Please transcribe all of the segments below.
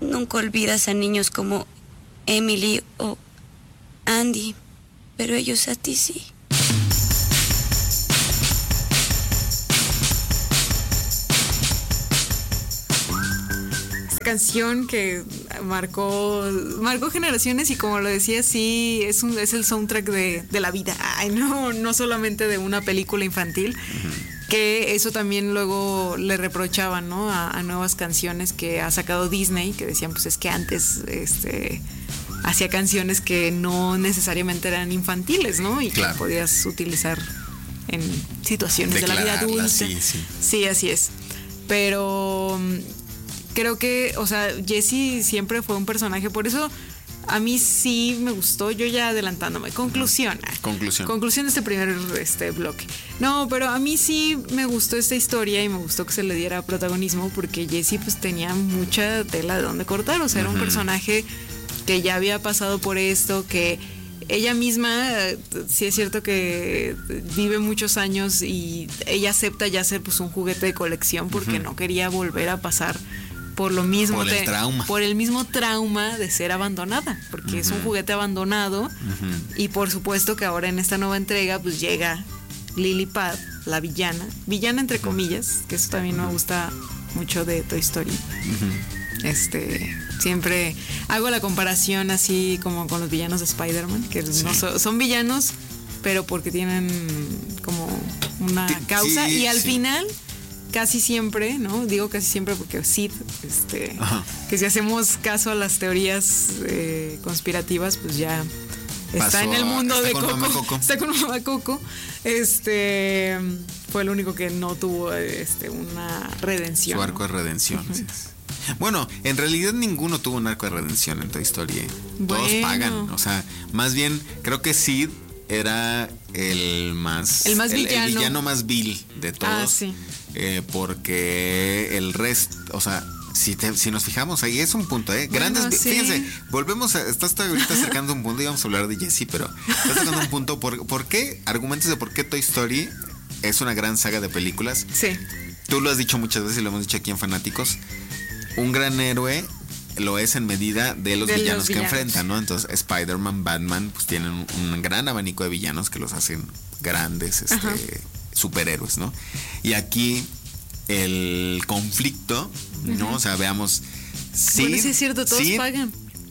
Nunca olvidas a niños como Emily o Andy, pero ellos a ti sí. Canción que marcó generaciones y como lo decía, sí, es el soundtrack de la vida. Ay, no solamente de una película infantil. Que eso también luego le reprochaban, ¿no? A nuevas canciones que ha sacado Disney, que decían, pues es que antes hacía canciones que no necesariamente eran infantiles, ¿no? Y claro, que podías utilizar en situaciones de la vida adulta. Sí, así es. Pero creo que, o sea, Jessie siempre fue un personaje, por eso a mí sí me gustó, yo ya adelantándome. Conclusión de este primer bloque. No, pero a mí sí me gustó esta historia y me gustó que se le diera protagonismo porque Jessie pues tenía mucha tela de donde cortar, o sea, era un personaje que ya había pasado por esto, que ella misma, sí es cierto que vive muchos años y ella acepta ya ser pues un juguete de colección porque no quería volver a pasar por lo mismo, por el mismo trauma de ser abandonada, porque es un juguete abandonado y por supuesto que ahora en esta nueva entrega pues llega Lily Pad, la villana entre comillas, que eso también me gusta mucho de Toy Story. Siempre hago la comparación así como con los villanos de Spider-Man, que no son villanos, pero porque tienen como una causa y al final casi siempre, ¿no? Digo casi siempre porque Sid, que si hacemos caso a las teorías conspirativas, pues ya está en el mundo de Coco. Está con Mamá Coco. Fue el único que no tuvo una redención. Su arco de redención. Sí. Bueno, en realidad ninguno tuvo un arco de redención en Toy Story. Todos pagan. O sea, más bien, creo que Sid era el villano. El villano más vil de todos. Sí. Porque el resto, o sea, si nos fijamos ahí es un punto, grandes, sí. Fíjense, volvemos estás ahorita acercando un punto, íbamos a hablar de Jessie, pero estás sacando un punto, ¿por qué? Argumentos de por qué Toy Story es una gran saga de películas. Sí. Tú lo has dicho muchas veces y lo hemos dicho aquí en Fanáticos, un gran héroe lo es en medida de los villanos que enfrentan, ¿no? Entonces Spider-Man, Batman, pues tienen un gran abanico de villanos que los hacen grandes, superhéroes, ¿no? Y aquí el conflicto, ¿no? O sea, veamos. Sí, bueno, sí es cierto, todos pagan.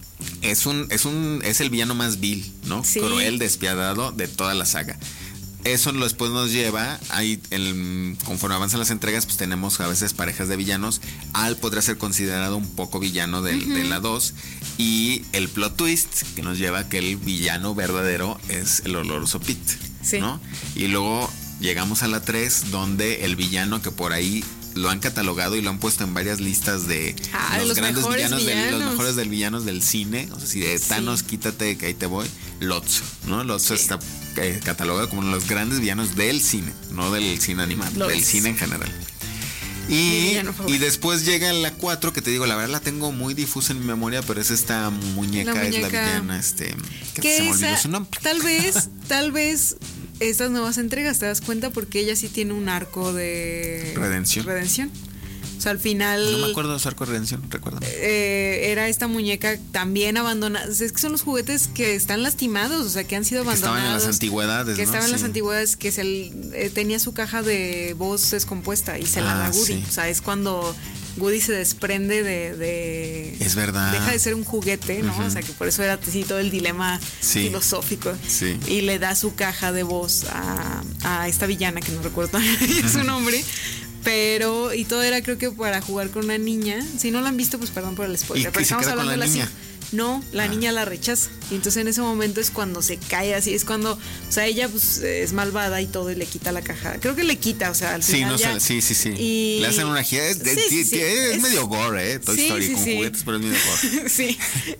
Es el villano más vil, ¿no? Sí. Cruel, despiadado de toda la saga. Eso después nos lleva, conforme avanzan las entregas, pues tenemos a veces parejas de villanos. Al podrá ser considerado un poco villano de la 2. Y el plot twist que nos lleva a que el villano verdadero es el oloroso Pete, sí. ¿No? Y luego llegamos a la 3, donde el villano que por ahí lo han catalogado y lo han puesto en varias listas de los grandes villanos. Los mejores villanos del cine. O sea, si de Thanos, quítate que ahí te voy. Lotso, ¿no? Lotso está catalogado como uno de los grandes villanos del cine, no del cine animado, del cine en general. Y después llega la 4, que te digo, la verdad la tengo muy difusa en mi memoria, pero es esta muñeca. Es la villana, que se me olvidó su nombre. Tal vez estas nuevas entregas te das cuenta porque ella sí tiene un arco de redención. O sea, al final... No me acuerdo de su arco de redención, recuérdame. Era esta muñeca también abandonada. Es que son los juguetes que están lastimados, o sea, que han sido abandonados. Que estaban en las antigüedades, Que estaban en las antigüedades, que tenía su caja de voz descompuesta y se la da Woody. Sí. O sea, es cuando Woody se desprende de... Es verdad. Deja de ser un juguete, ¿no? O sea, que por eso era así todo el dilema filosófico. Sí. Y le da su caja de voz a esta villana, que no recuerdo su nombre. Pero, y todo era creo que para jugar con una niña. Si no la han visto, pues perdón por el spoiler. Pero estamos hablando de la niña. No, la niña la rechaza. Y entonces en ese momento es cuando se cae así. Es cuando, o sea, ella pues es malvada y todo y le quita la caja. Creo que le quita, o sea, al final ya. Sí. Y le hacen una gira. Es medio gore, Toy Story con juguetes, pero es medio gore. Sí.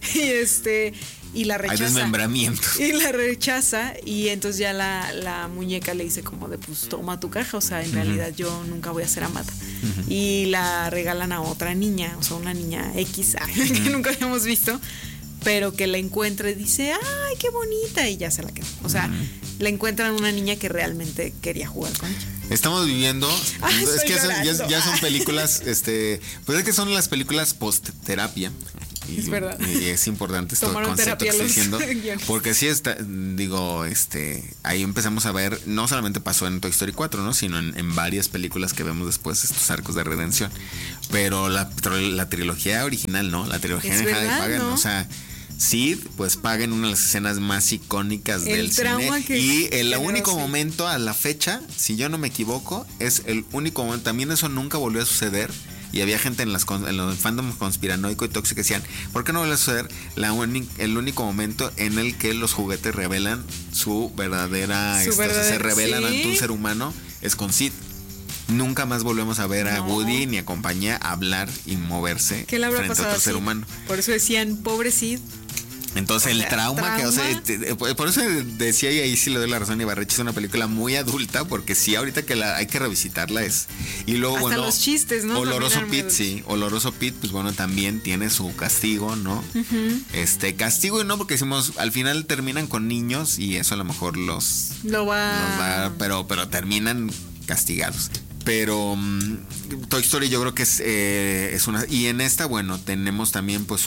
Y la rechaza. Hay desmembramiento. Y la rechaza y entonces ya la muñeca le dice como de pues toma tu caja, o sea, en realidad yo nunca voy a ser amada. Y la regalan a otra niña, o sea, una niña X que nunca habíamos visto, pero que la encuentra y dice, ay, qué bonita, y ya se la queda. O sea, le encuentran una niña que realmente quería jugar con ella. Estamos viviendo, es que ya son películas, pues es que son las películas post-terapia, Es verdad. Y es importante este concepto que estoy diciendo. Porque sí está, digo, ahí empezamos a ver, no solamente pasó en Toy Story 4, ¿no? Sino en varias películas que vemos después, estos arcos de redención. Pero la trilogía original, ¿no? La trilogía de Pagan, ¿no? O sea, Sid, pues paga en una de las escenas más icónicas del cine. Y el único momento a la fecha, si yo no me equivoco, es el único momento. También eso nunca volvió a suceder. Y había gente en los fandoms conspiranoico y tóxico que decían, ¿por qué no vuelve a suceder el único momento en el que los juguetes revelan su verdadera... se revelan ante un ser humano? Es con Sid. Nunca más volvemos a ver a Woody ni a compañía hablar y moverse frente a otro ser humano. Por eso decían, pobre Sid. Entonces el trauma que, o sea, por eso decía, y ahí sí le doy la razón a Ibarreche, es una película muy adulta, porque sí, ahorita que hay que revisitarla es. Y luego, hasta bueno, los chistes, ¿no? Oloroso Pete, sí, Oloroso Pete, pues bueno, también tiene su castigo, ¿no? Castigo y no, porque decimos, al final terminan con niños y eso a lo mejor los va, pero terminan castigados. Pero Toy Story yo creo que es una... Y en esta, bueno, tenemos también pues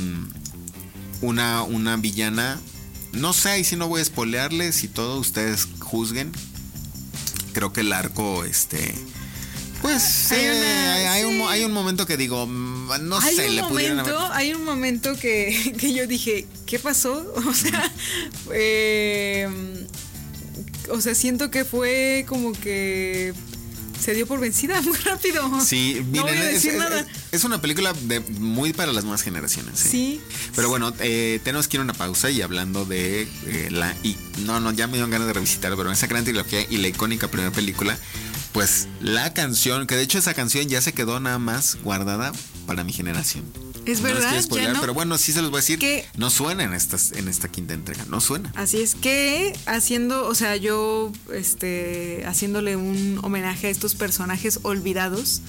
una villana, no sé, y si no voy a spoilearles, si todos ustedes juzguen. Creo que el arco, pues hay un momento que digo, no sé, le pudieron haber... Hay un momento que yo dije, ¿qué pasó? O sea, siento que fue como que se dio por vencida muy rápido. Sí, miren, no voy a decir nada. Es una película muy para las nuevas generaciones. Sí. Pero bueno, tenemos que ir a una pausa y hablando de ya me dieron ganas de revisitar, pero esa gran trilogía y la icónica primera película, pues la canción, que de hecho esa canción ya se quedó nada más guardada para mi generación. Es verdad, les spoiler, ya no. Pero bueno, sí se los voy a decir que no suena en esta quinta entrega, no suena. Así es que yo haciéndole un homenaje a estos personajes olvidados,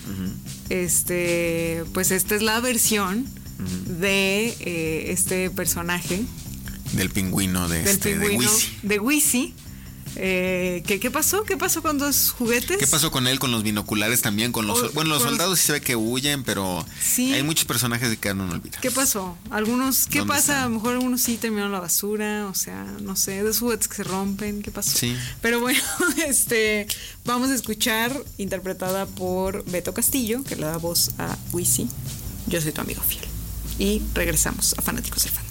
pues esta es la versión de este personaje del pingüino de Wheezy. ¿Qué pasó? ¿Qué pasó con dos juguetes? ¿Qué pasó con él, con los binoculares también? Los soldados sí se ve que huyen, pero sí, hay muchos personajes que quedaron olvidados. ¿Qué pasó? ¿Qué pasa? Están? A lo mejor algunos sí terminaron la basura, o sea, no sé, de esos juguetes que se rompen, ¿qué pasó? Sí. Pero bueno, vamos a escuchar, interpretada por Beto Castillo, que le da voz a Wheezy. Yo soy tu amigo fiel. Y regresamos a Fanáticos del Fandom.